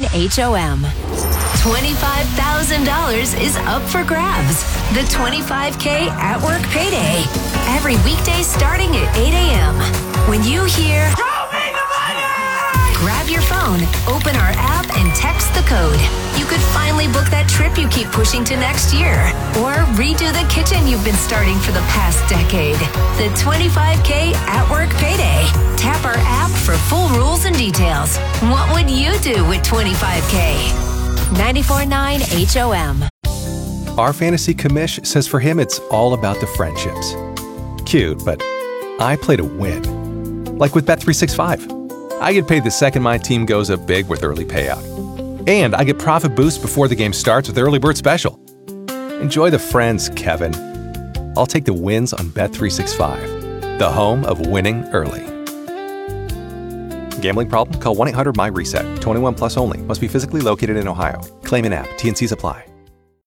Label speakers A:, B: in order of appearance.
A: HOM. $25,000 is up for grabs. The 25K at work payday. Every weekday starting at 8 a.m. When you hear, "Show me the money!" Grab your phone, open our app, and text the code. You could finally book that trip you keep pushing to next year. Or redo the kitchen you've been starting for the past decade. The 25K at work payday. Tap our app for full rules and details. What would you do with 25K? 94.9 HOM.
B: Our fantasy commish says for him it's all about the friendships. Cute, but I play to win. Like with Bet365. I get paid the second my team goes up big with early payout. And I get profit boost before the game starts with Early Bird Special. Enjoy the friends, Kevin. I'll take the wins on Bet365, the home of winning early. Gambling problem? Call 1-800-MY-RESET. 21 plus only. Must be physically located in Ohio. Claim in app. T&Cs apply.